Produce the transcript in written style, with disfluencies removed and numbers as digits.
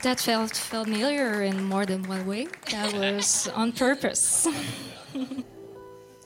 That felt familiar in more than one way. That was on purpose.